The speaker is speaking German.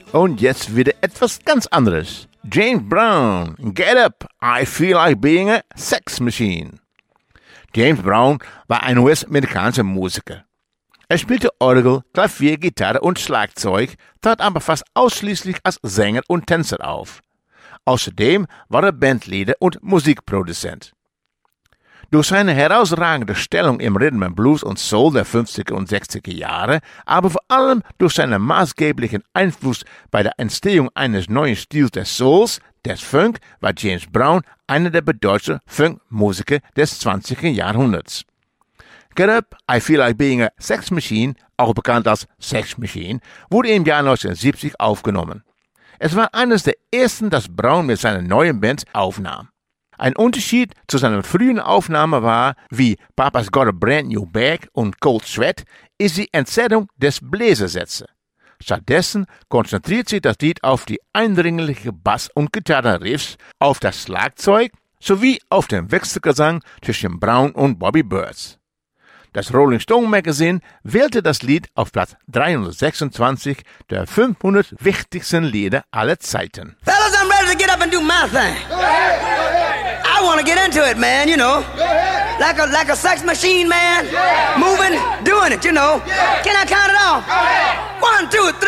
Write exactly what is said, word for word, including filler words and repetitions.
Und jetzt wieder etwas ganz anderes. James Brown, Get Up, I Feel Like Being a Sex Machine. James Brown war ein U S-amerikanischer Musiker. Er spielte Orgel, Klavier, Gitarre und Schlagzeug, trat aber fast ausschließlich als Sänger und Tänzer auf. Außerdem war er Bandleader und Musikproduzent. Durch seine herausragende Stellung im Rhythm and Blues und Soul der fünfziger und sechziger Jahre, aber vor allem durch seinen maßgeblichen Einfluss bei der Entstehung eines neuen Stils des Souls, des Funk, war James Brown einer der bedeutendsten Funkmusiker des zwanzigsten Jahrhunderts. Get Up, I Feel Like Being a Sex Machine, auch bekannt als Sex Machine, wurde im Jahr neunzehnhundertsiebzig aufgenommen. Es war eines der ersten, das Brown mit seiner neuen Band aufnahm. Ein Unterschied zu seiner frühen Aufnahme war, wie Papa's Got a Brand New Bag und Cold Sweat, ist die Entzerrung des Bläsersätze. Stattdessen konzentriert sich das Lied auf die eindringliche Bass- und Gitarrenriffs, auf das Schlagzeug sowie auf den Wechselgesang zwischen Brown und Bobby Burns. Das Rolling Stone Magazine wählte das Lied auf Platz dreihundertsechsundzwanzig der fünfhundert wichtigsten Lieder aller Zeiten. Fellas, I'm ready to get up and do my thing. I want to get into it, man, you know. Like a like a sex machine, man. Moving, doing it, you know. Can I count it off? One, two, three.